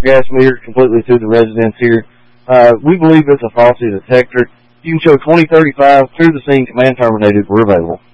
gas meter completely to the residents here. We believe it's a falsity detector. You can show 2035 through the scene, command terminated. We're available.